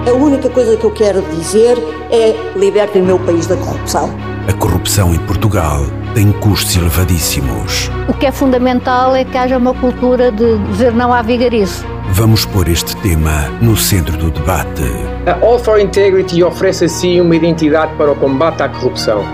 A única coisa que eu quero dizer é: libertem o meu país da corrupção. A corrupção em Portugal tem custos elevadíssimos. O que é fundamental é que haja uma cultura de dizer não à vigarice. Vamos pôr este tema no centro do debate. A All for Integrity oferece assim uma identidade para o combate à corrupção.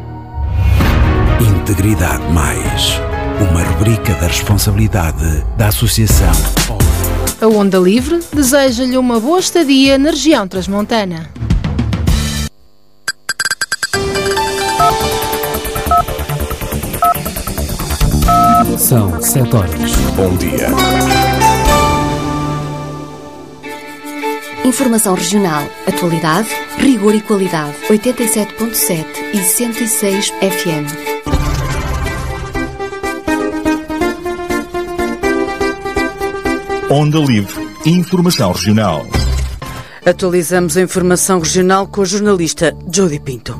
Integridade Mais, uma rubrica da responsabilidade da Associação. A Onda Livre deseja-lhe uma boa estadia na região transmontana. São 7 horas. Bom dia. Informação regional, atualidade, rigor e qualidade. 87.7 e 106 FM. Onda Livre. Informação regional. Atualizamos a informação regional com a jornalista Jody Pinto.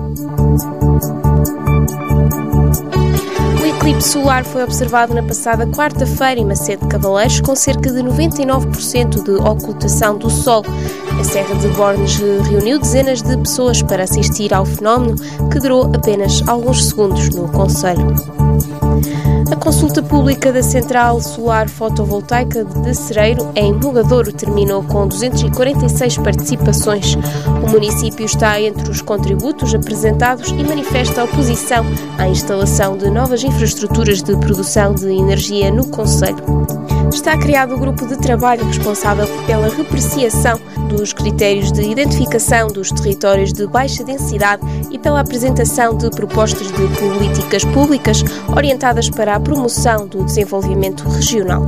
O eclipse solar foi observado na passada quarta-feira em Macedo de Cavaleiros, com cerca de 99% de ocultação do Sol. A Serra de Bornes reuniu dezenas de pessoas para assistir ao fenómeno, que durou apenas alguns segundos no concelho. A consulta pública da Central Solar Fotovoltaica de Cereiro, em Mogadouro, terminou com 246 participações. O município está entre os contributos apresentados e manifesta oposição à instalação de novas infraestruturas de produção de energia no concelho. Está criado o grupo de trabalho responsável pela repreciação dos critérios de identificação dos territórios de baixa densidade e pela apresentação de propostas de políticas públicas orientadas para a promoção do desenvolvimento regional.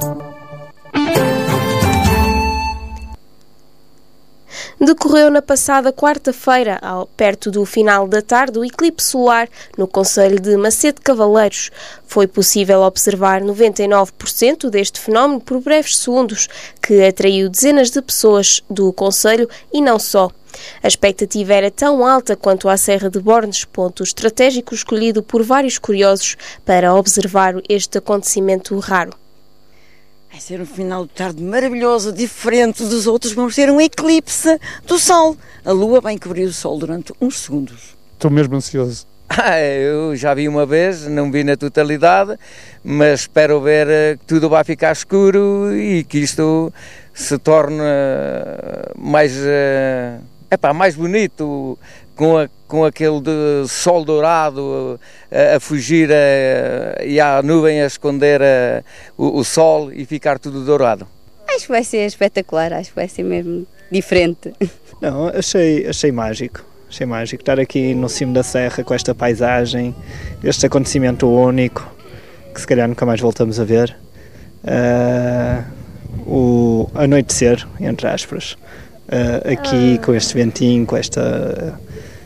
Decorreu na passada quarta-feira, perto do final da tarde, o eclipse solar no concelho de Macedo de Cavaleiros. Foi possível observar 99% deste fenómeno por breves segundos, que atraiu dezenas de pessoas do concelho e não só. A expectativa era tão alta quanto a Serra de Bornes, ponto estratégico escolhido por vários curiosos para observar este acontecimento raro. Vai ser um final de tarde maravilhoso, diferente dos outros. Vamos ter um eclipse do Sol. A Lua vai cobrir o Sol durante uns segundos. Estou mesmo ansioso. Eu já vi uma vez, não vi na totalidade, mas espero ver que tudo vai ficar escuro e que isto se torne mais bonito, com aquele de sol dourado a fugir e a nuvem a esconder o sol e ficar tudo dourado. Acho que vai ser espetacular, acho que vai ser mesmo diferente. Não, achei mágico. Achei mágico estar aqui no cimo da serra com esta paisagem, este acontecimento único, que se calhar nunca mais voltamos a ver. O anoitecer, entre aspas, aqui com este ventinho, com esta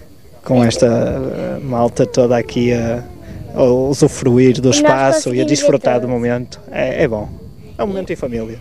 malta toda aqui a usufruir do espaço e a desfrutar do momento. É bom, é um momento em família.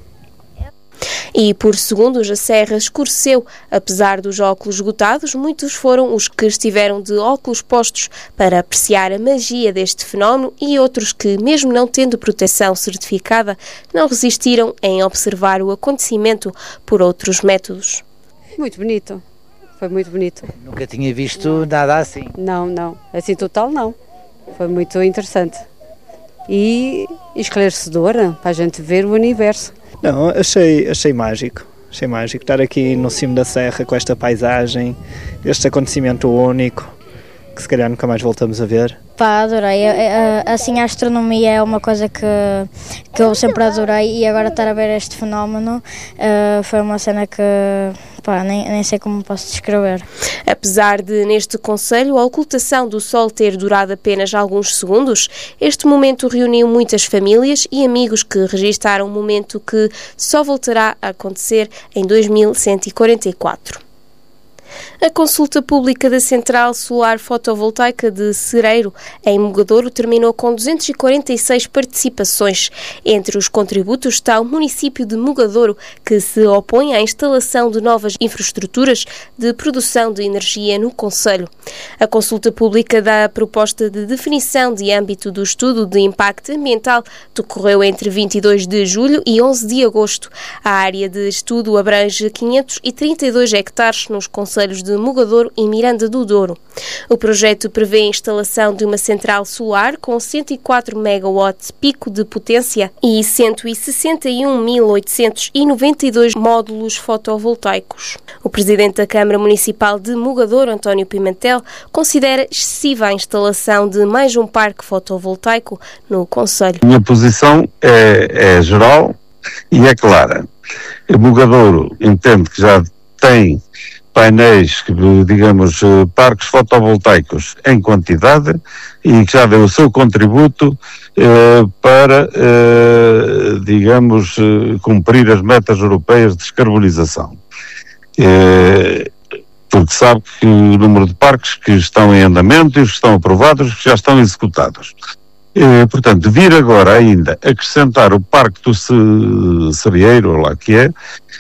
E por segundos a serra escureceu. Apesar dos óculos esgotados, muitos foram os que estiveram de óculos postos para apreciar a magia deste fenómeno e outros que, mesmo não tendo proteção certificada, não resistiram em observar o acontecimento por outros métodos. Muito bonito, foi muito bonito. Nunca tinha visto nada assim. Não, assim total não. Foi muito interessante e esclarecedora para a gente ver o universo. Não, achei mágico. Achei mágico estar aqui no cimo da serra com esta paisagem, este acontecimento único, que se calhar nunca mais voltamos a ver. Adorei. Assim, a astronomia é uma coisa que eu sempre adorei e agora estar a ver este fenómeno foi uma cena que nem sei como posso descrever. Apesar de, neste concelho, a ocultação do Sol ter durado apenas alguns segundos, este momento reuniu muitas famílias e amigos que registaram um momento que só voltará a acontecer em 2144. A consulta pública da Central Solar Fotovoltaica de Cereiro, em Mugadouro, terminou com 246 participações. Entre os contributos está o município de Mugadouro, que se opõe à instalação de novas infraestruturas de produção de energia no concelho. A consulta pública da proposta de definição de âmbito do estudo de impacto ambiental decorreu entre 22 de julho e 11 de agosto. A área de estudo abrange 532 hectares nos concelhos de Mugadouro e Miranda do Douro. O projeto prevê a instalação de uma central solar com 104 megawatts pico de potência e 161.892 módulos fotovoltaicos. O presidente da Câmara Municipal de Mugadouro, António Pimentel, considera excessiva a instalação de mais um parque fotovoltaico no concelho. A minha posição é geral e é clara. Mugadouro entende que já tem painéis, digamos, parques fotovoltaicos em quantidade e que já deu o seu contributo para, digamos, cumprir as metas europeias de descarbonização. Porque sabe que o número de parques que estão em andamento e os que estão aprovados, que já estão executados. Portanto, vir agora ainda acrescentar o Parque do Cereiro, lá que é,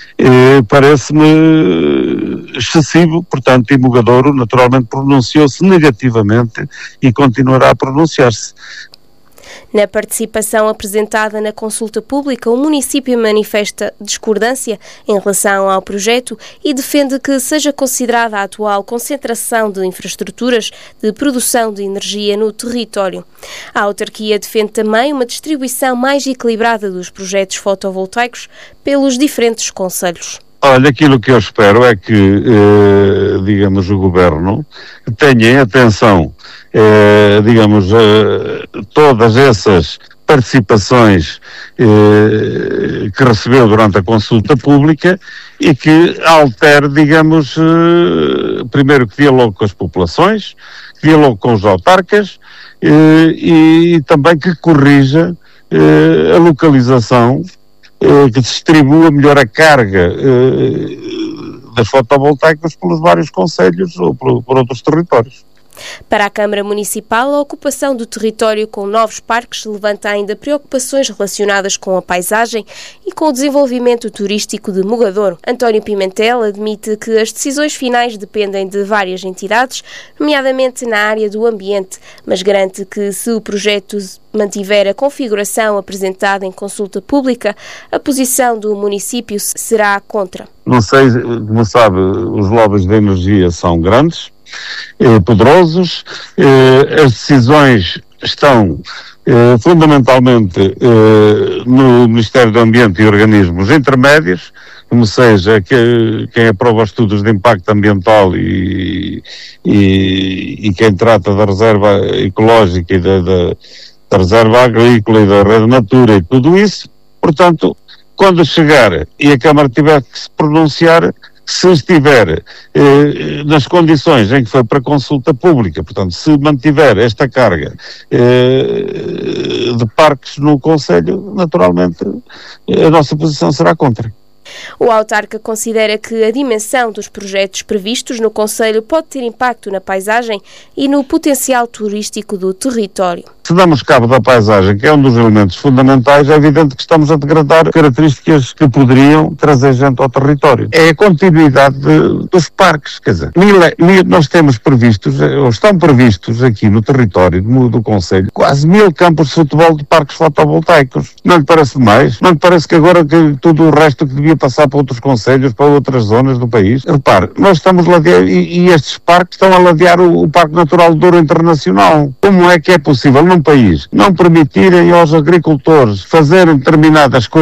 parece-me excessivo. Portanto, e Mugadouro naturalmente pronunciou-se negativamente e continuará a pronunciar-se. Na participação apresentada na consulta pública, o município manifesta discordância em relação ao projeto e defende que seja considerada a atual concentração de infraestruturas de produção de energia no território. A autarquia defende também uma distribuição mais equilibrada dos projetos fotovoltaicos pelos diferentes concelhos. Olha, aquilo que eu espero é que, digamos, o Governo tenha em atenção, digamos, todas essas participações que recebeu durante a consulta pública e que altere, digamos, primeiro que dialogue com as populações, que dialogue com os autarcas e também que corrija a localização, que distribua melhor a carga das fotovoltaicas pelos vários concelhos ou por outros territórios. Para a Câmara Municipal, a ocupação do território com novos parques levanta ainda preocupações relacionadas com a paisagem e com o desenvolvimento turístico de Mugadouro. António Pimentel admite que as decisões finais dependem de várias entidades, nomeadamente na área do ambiente, mas garante que se o projeto mantiver a configuração apresentada em consulta pública, a posição do município será contra. Não sei, como sabe, os lobbies de energia são grandes, poderosos, as decisões estão fundamentalmente no Ministério do Ambiente e organismos intermédios, como seja quem aprova os estudos de impacto ambiental e quem trata da reserva ecológica e da reserva agrícola e da rede Natura e tudo isso. Portanto, quando chegar e a Câmara tiver que se pronunciar, se estiver nas condições em que foi para consulta pública, portanto, se mantiver esta carga de parques no concelho, naturalmente a nossa posição será contra. O autarca considera que a dimensão dos projetos previstos no concelho pode ter impacto na paisagem e no potencial turístico do território. Se damos cabo da paisagem, que é um dos elementos fundamentais, é evidente que estamos a degradar características que poderiam trazer gente ao território. É a continuidade dos parques, quer dizer, nós temos previstos, ou estão previstos aqui no território do concelho, quase 1000 campos de futebol de parques fotovoltaicos. Não lhe parece mais? Não lhe parece que agora que tudo o resto que devia passar para outros concelhos, para outras zonas do país? Repare, nós estamos a ladear, e estes parques estão a ladear o Parque Natural do Douro Internacional. Como é que é possível num país não permitirem aos agricultores fazerem determinadas coisas